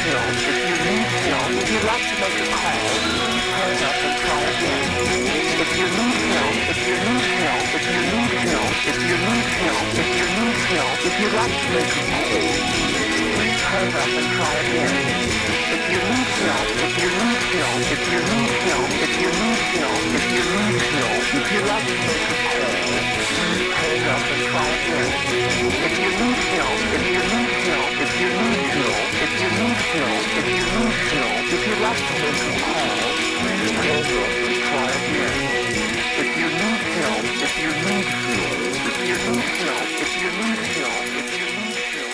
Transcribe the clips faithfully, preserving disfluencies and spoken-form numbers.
help, if you need help, if you'd like to make a call, please hang up and try again. If you need help, if you need help, if you need help, if you need help, if you need help, if you'd like to make a call, please hang up and try again. If you need help, if you need help, if you need help, if you need help, if you need help, if you'd like to make a call, please hang up and try again. If you need help, if you need help, if you need help, if you need help, if you need help, if you'd like to make a call, please hang up and try again. If you need help, if you need help, if you need help, if you need help, if you need help,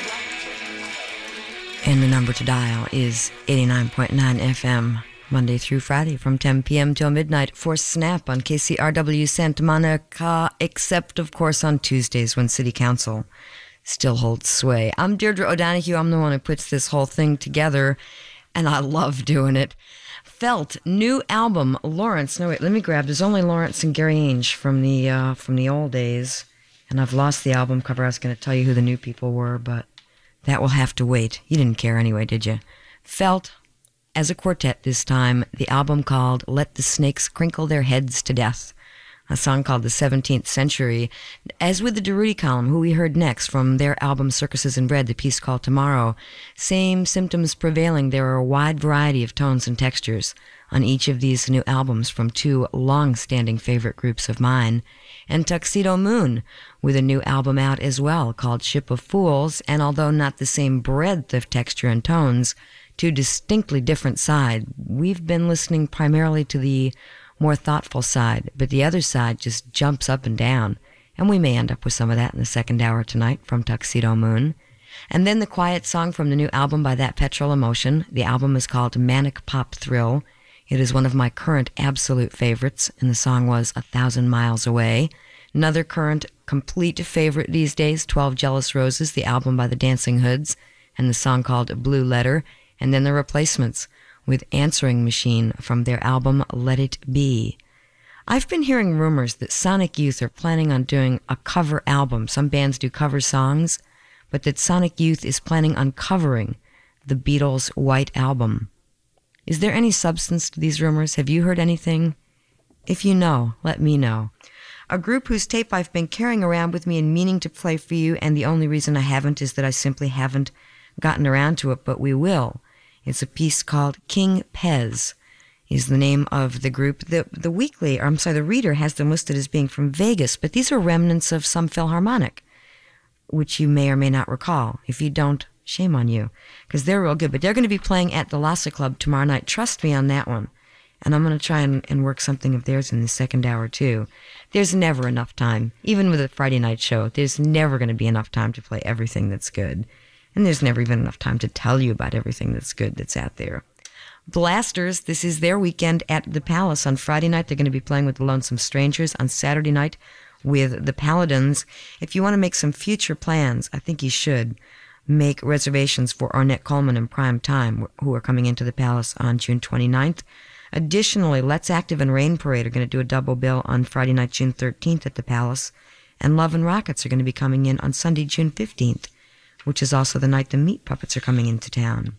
and the number to dial is eighty-nine point nine F M, Monday through Friday from ten p.m. till midnight for Snap on K C R W Santa Monica, except, of course, on Tuesdays when City Council still holds sway. I'm Deirdre O'Donoghue. I'm the one who puts this whole thing together, and I love doing it. Felt, new album, Lawrence. No, wait, let me grab. There's only Lawrence and Gary Ainge from the, uh, from the old days, and I've lost the album cover. I was going to tell you who the new people were, but that will have to wait. You didn't care anyway, did you? Felt, as a quartet this time, the album called Let the Snakes Crinkle Their Heads to Death, a song called The seventeenth Century. As with the Durutti Column, who we heard next from their album Circuses and Bread, the piece called Tomorrow, same symptoms prevailing. There are a wide variety of tones and textures on each of these new albums from two long-standing favorite groups of mine, and Tuxedo Moon, with a new album out as well called Ship of Fools, and although not the same breadth of texture and tones, two distinctly different sides. We've been listening primarily to the more thoughtful side, but the other side just jumps up and down, and we may end up with some of that in the second hour tonight from Tuxedo Moon. And then the quiet song from the new album by That Petrol Emotion. The album is called Manic Pop Thrill. It is one of my current absolute favorites, and the song was A Thousand Miles Away. Another current complete favorite these days, twelve Jealous Roses, the album by the Dancing Hoods, and the song called Blue Letter. And then the Replacements with Answering Machine from their album Let It Be. I've been hearing rumors that Sonic Youth are planning on doing a cover album. Some bands do cover songs, but that Sonic Youth is planning on covering the Beatles' White Album. Is there any substance to these rumors? Have you heard anything? If you know, let me know. A group whose tape I've been carrying around with me and meaning to play for you, and the only reason I haven't is that I simply haven't gotten around to it, but we will. It's a piece called King Pez, is the name of the group. The the weekly, or I'm sorry, the reader has them listed as being from Vegas, but these are remnants of some Philharmonic, which you may or may not recall. If you don't, shame on you, because they're real good. But they're going to be playing at the Lhasa Club tomorrow night. Trust me on that one. And I'm going to try and, and work something of theirs in the second hour, too. There's never enough time. Even with a Friday night show, there's never going to be enough time to play everything that's good. And there's never even enough time to tell you about everything that's good that's out there. Blasters, this is their weekend at the Palace. On Friday night, they're going to be playing with the Lonesome Strangers. On Saturday night, with the Paladins. If you want to make some future plans, I think you should make reservations for Ornette Coleman and Prime Time, who are coming into the Palace on June twenty-ninth. Additionally, Let's Active and Rain Parade are going to do a double bill on Friday night, June thirteenth at the Palace. And Love and Rockets are going to be coming in on Sunday, June fifteenth, which is also the night the Meat Puppets are coming into town.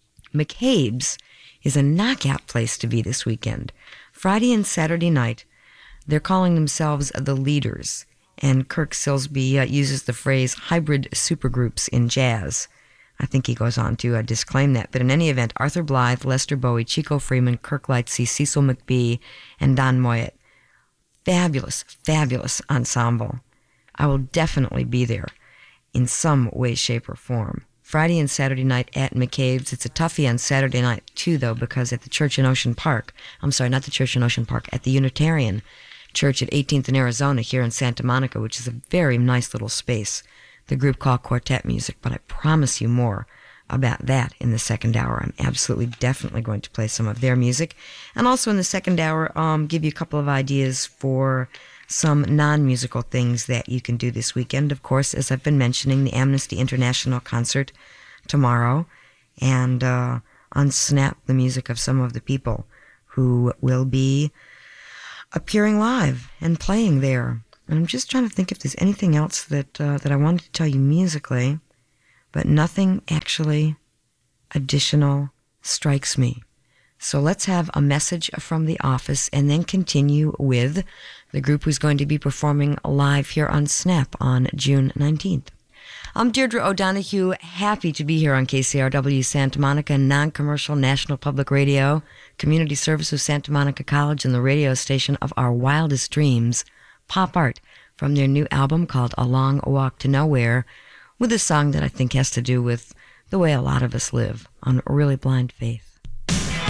McCabe's is a knockout place to be this weekend. Friday and Saturday night, they're calling themselves the Leaders, and Kirk Silsby uh, uses the phrase hybrid supergroups in jazz. I think he goes on to uh, disclaim that. But in any event, Arthur Blythe, Lester Bowie, Chico Freeman, Kirk Lightsey, Cecil McBee, and Don Moyet. Fabulous, fabulous ensemble. I will definitely be there in some way, shape, or form. Friday and Saturday night at McCabe's. It's a toughie on Saturday night, too, though, because at the church in Ocean Park, I'm sorry, not the church in Ocean Park, at the Unitarian Church at eighteenth and Arizona here in Santa Monica, which is a very nice little space, the group called Quartet Music, but I promise you more about that in the second hour. I'm absolutely definitely going to play some of their music. And also in the second hour, um, give you a couple of ideas for some non-musical things that you can do this weekend. Of course, as I've been mentioning, the Amnesty International concert tomorrow, and uh, on Snap, the music of some of the people who will be appearing live and playing there. And I'm just trying to think if there's anything else that uh, that I wanted to tell you musically, but nothing actually additional strikes me. So let's have a message from the office and then continue with the group who's going to be performing live here on Snap on June nineteenth. I'm Deirdre O'Donoghue, happy to be here on K C R W Santa Monica, non-commercial national public radio, community service of Santa Monica College, and the radio station of our wildest dreams, pop art from their new album called A Long Walk to Nowhere, with a song that I think has to do with the way a lot of us live on really blind faith.